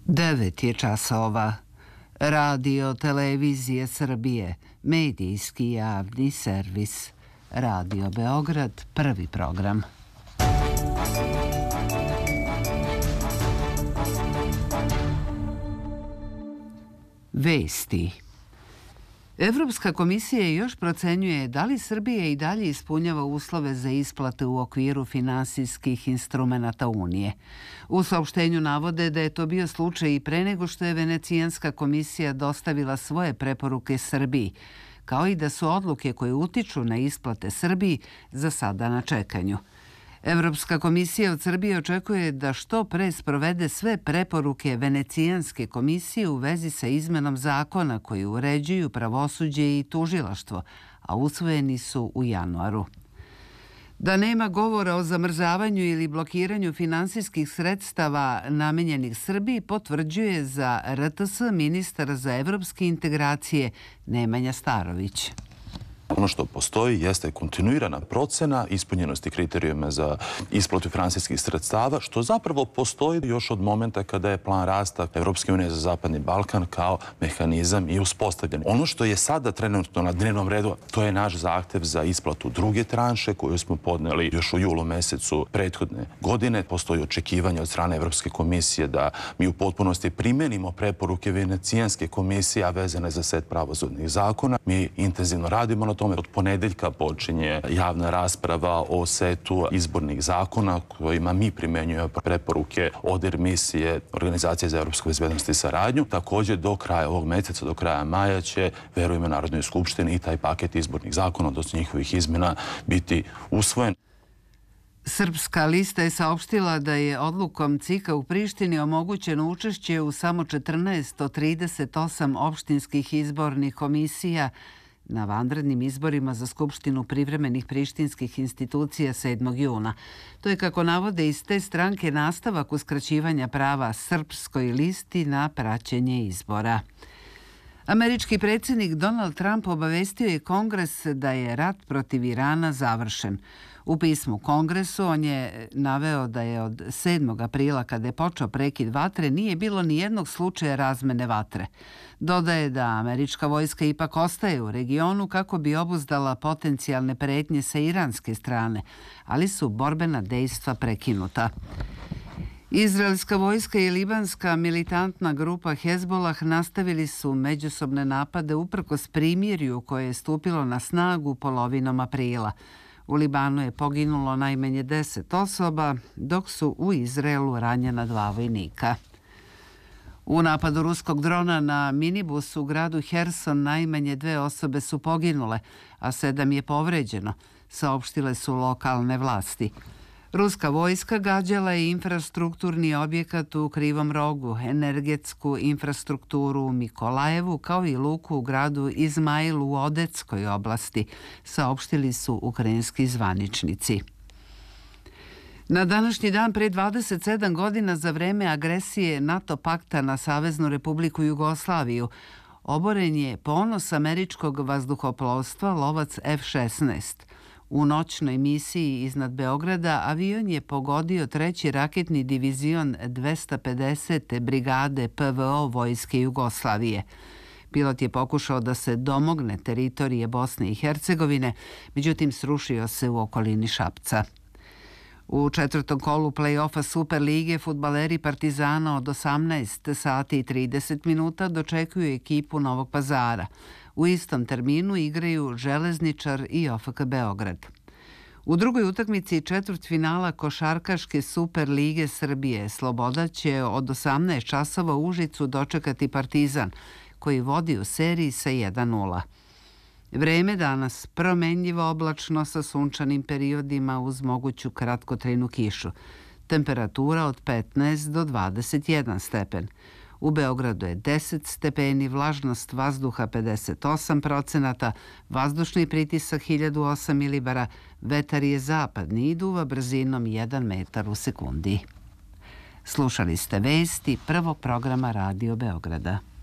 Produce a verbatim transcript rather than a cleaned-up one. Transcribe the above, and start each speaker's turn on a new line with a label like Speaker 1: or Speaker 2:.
Speaker 1: Devet je časova. Radio Televizije Srbije, medijski javni servis. Radio Beograd, prvi program. Vesti. Evropska komisija još procenjuje da li Srbija i dalje ispunjava uslove za isplate u okviru finansijskih instrumenata Unije. U saopštenju navode da je to bio slučaj i pre nego što je Venecijanska komisija dostavila svoje preporuke Srbiji, kao i da su odluke koje utiču na isplate Srbiji za sada na čekanju. Evropska komisija od Srbije očekuje da što pre sprovede sve preporuke Venecijanske komisije u vezi sa izmenom zakona koji uređuju pravosuđe i tužilaštvo, a usvojeni su u januaru. Da nema govora o zamrzavanju ili blokiranju finansijskih sredstava namenjenih Srbiji potvrđuje za R T S ministar za evropske integracije Nemanja Starović.
Speaker 2: Ono što postoji jeste kontinuirana procena ispunjenosti kriterijuma za isplatu finansijskih sredstava, što zapravo postoji još od momenta kada je plan rasta Evropske unije za Zapadni Balkan kao mehanizam i uspostavljen. Ono što je sada trenutno na dnevnom redu, to je naš zahtev za isplatu druge tranše koju smo podneli još u julu mesecu prethodne godine. Postoji očekivanje od strane Evropske komisije da mi u potpunosti primenimo preporuke Venecijanske komisije, a vezane za set pravosudnih zakona. Mi intenzivno radimo na tome. Od ponedeljka počinje javna rasprava o setu izbornih zakona kojima mi primenjujemo preporuke O D I R misije Organizacije za evropsku bezbednost i saradnju. Također do kraja ovog meseca, do kraja maja će, verujemo, Narodnoj skupštini i taj paket izbornih zakona, odnosno njihovih izmjena, biti usvojen.
Speaker 1: Srpska lista je saopštila da je odlukom C I K-a u Prištini omogućeno učešće u samo četrnaest od trideset osam opštinskih izbornih komisija na vanrednim izborima za Skupštinu privremenih prištinskih institucija sedmog juna. To je, kako navode iz te stranke, nastavak uskraćivanja prava Srpskoj listi na praćenje izbora. Američki predsjednik Donald Trump obavestio je Kongres da je rat protiv Irana završen. U pismu Kongresu on je naveo da je od sedmog aprila, kada je počeo prekid vatre, nije bilo ni jednog slučaja razmene vatre. Dodaje da američka vojska ipak ostaje u regionu kako bi obuzdala potencijalne pretnje sa iranske strane, ali su borbena dejstva prekinuta. Izraelska vojska i libanska militantna grupa Hezbolah nastavili su međusobne napade uprkos primirju koje je stupilo na snagu polovinom aprila. U Libanu je poginulo najmanje deset osoba, dok su u Izraelu ranjena dva vojnika. U napadu ruskog drona na minibus u gradu Herson najmanje dve osobe su poginule, a sedam je povređeno, saopštile su lokalne vlasti. Ruska vojska gađala je infrastrukturni objekat u Krivom Rogu, energetsku infrastrukturu u Mikolajevu, kao i luku u gradu Izmail u Odeckoj oblasti, saopštili su ukrajinski zvaničnici. Na današnji dan pre dvadeset sedam godina, za vreme agresije NATO pakta na Saveznu Republiku Jugoslaviju, oboren je ponos američkog vazduhoplovstva lovac F šesnaest. U noćnoj misiji iznad Beograda avion je pogodio treći raketni divizion dvesta pedesete brigade P V O Vojske Jugoslavije. Pilot je pokušao da se domogne teritorije Bosne i Hercegovine, međutim srušio se u okolini Šapca. U četvrtom kolu play-offa Super lige fudbaleri Partizana od osamnaest sati i trideset minuta dočekuju ekipu Novog Pazara. U istom terminu igraju Železničar i O F K Beograd. U drugoj utakmici četvrtfinala košarkaške Super lige Srbije Sloboda će od osamnaest časova u Užicu dočekati Partizan, koji vodi u seriji sa jedan nula. Vreme danas promenljivo oblačno sa sunčanim periodima uz moguću kratkotrajnu kišu. Temperatura od petnaest do dvadeset jedan stepen. U Beogradu je deset stepeni, vlažnost vazduha pedeset osam procenata, vazdušni pritisak hiljadu osam milibara, vetar je zapadni i duva brzinom jedan metar u sekundi. Slušali ste vesti prvog programa Radio Beograda.